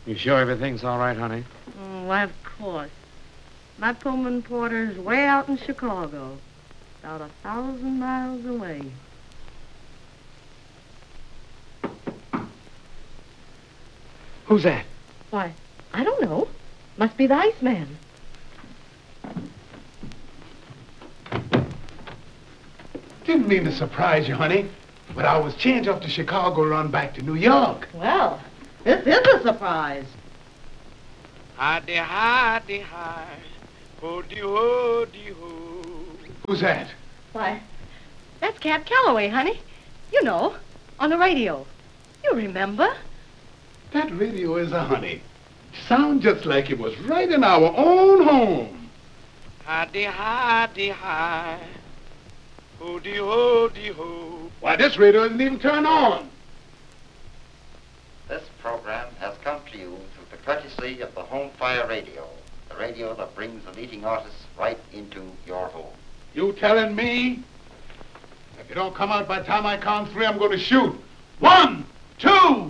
You sure everything's all right, honey? Oh, why, of course. My Pullman Porter's way out in Chicago, about 1,000 miles away. Who's that? Why, I don't know. Must be the Iceman. Didn't mean to surprise you, honey, but I was changed off to Chicago, run back to New York. Well, this is a surprise. Hi-de, hi-de, hi. Ho-de, ho-de, ho. Who's that? Why, that's Cap Calloway, honey. You know, on the radio. You remember? That radio is a honey. Sound just like it was right in our own home. Hi-de, hi-de, hi. Ho-de, ho-de, ho. Why, this radio isn't even turned on. This program has come to you through the courtesy of the Home Fire Radio, the radio that brings the leading artists right into your home. You telling me? If you don't come out by the time I count 3, I'm going to shoot. 1, 2...